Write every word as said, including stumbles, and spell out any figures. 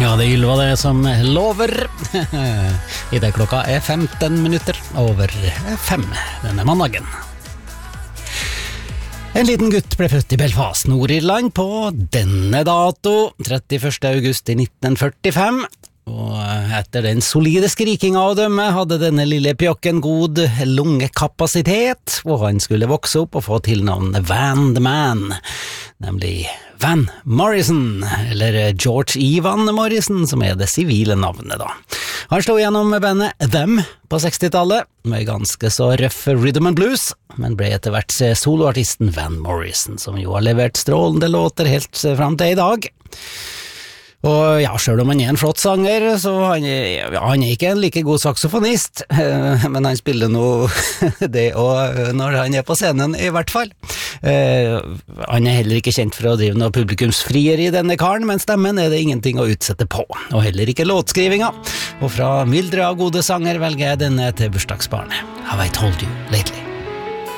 Ja, det Ylva det som lover. I det klokka er femten minutter over fem denne mandagen. En liten gutt ble født i Belfast, Nord-Irland på denne dato, trettiførste august i nitten førtifem. Og etter den solide skrikinga å dømme hadde denne lille pjokken god lungekapasitet, og han skulle vokse opp og få tilnavnet Van the Man, nemlig Van Morrison, eller George Ivan Morrison, som er det sivile navnet da. Han slo gjennom med bandet Them på sekstitallet, med ganske så røff rhythm and blues, men ble etter hvert soloartisten Van Morrison, som jo har levert strålende låter helt frem til i dag. Og ja, selv om han er en flott sanger, så han er, ja, han er ikke en like god saksofonist, men han spiller noe det og når han er på scenen i hvert fall. Han er heller ikke kjent for å drive noe publikumsfrier i denne karen, men stemmen er det ingenting å utsette på, og heller ikke låtskrivinga. Og fra myldre av gode sanger velger jeg denne til bursdagsbarnet. Have I told you lately?